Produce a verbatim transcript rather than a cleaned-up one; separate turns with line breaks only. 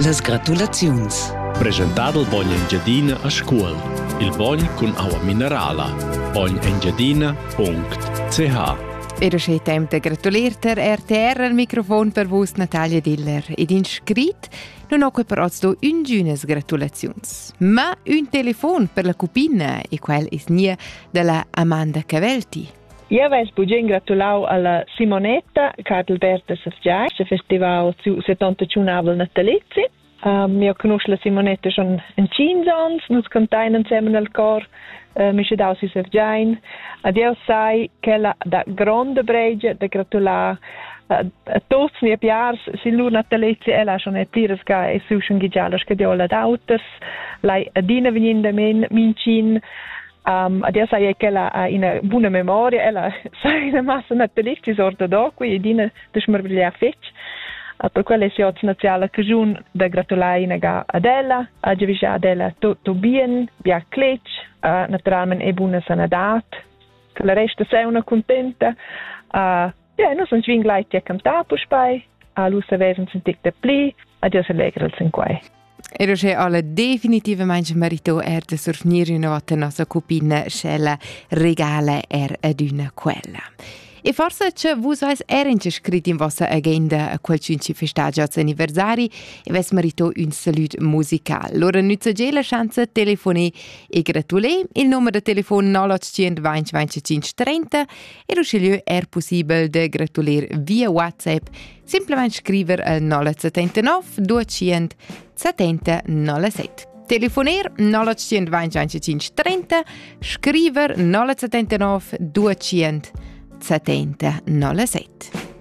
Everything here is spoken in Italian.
las gratulaziuns.
Presentato il Bogn Engiadina a scuola. Il Bogn con acqua minerala. bogn engiadina punto c h.
E da c'è tempo de gratulerter R T R al microfono per vos Natalia Diller. Ed in scrit non ho qui per oggi un giunes gratulazions, ma un telefono per la cupina e quel is nia della Amanda Cavelti.
Io avevo bugen gratulau alla Simonetta Cardelberta Safgiai, il festival su settantacinque natalizi. Um, io conosco la Simonetta schon in cinque anni, nos cantaino insieme nel cor, uh, mi c'è dau si Safgiai. Ed io sai che la da grande bregia da gratulare uh, a tutti i miei piars, si lur natalizi e la schon e tires ga e su schon gialla scadiola d'auters, lei adina veninda men mincin. Um, adesso sai che ella ha una buona memoria, ella sa una massa natalizi sorta d'acqua e dina da smerviglia fetch. Uh, per quella si ha nazionale cagiun da gratulare a Adela, a già Adela tutto bien, bia clec, uh, naturalmente è buona sanadat, che la resta sei una contenta. Uh, ja, non sono svingleiti a cantare per spai, a lui se vesen sentic de pli, adesso allegra il cinque.
E lo c'è alla definitivamente merito er de surfnire una volta nostra cupina scella regala er ad una quella. E forse c'è vos vais erince scritto in vostra agenda a quel cinci festeggiats anniversari e ves merito un salut musical. Lora nuzza già la chance telefoni e gratulè. Il numero di telefono nove otto zero due zero due cinque trenta e lo scegliu er possibile de gratuler via WhatsApp. Semplicemente scriver al nove sette nove due zero sette nove sette. Telefoner nove otto zero due zero cinque trenta, scriver nove sette nove due zero sette nove sette.